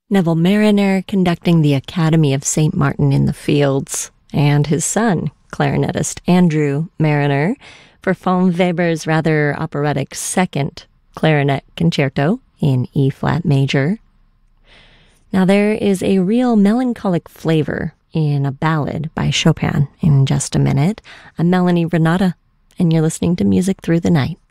Neville Marriner conducting the Academy of St. Martin in the Fields, and his son, clarinetist Andrew Marriner, for von Weber's rather operatic second clarinet concerto in E-flat major. Now there is a real melancholic flavor in a ballad by Chopin in just a minute. I'm Melanie Renata, and you're listening to Music Through the Night.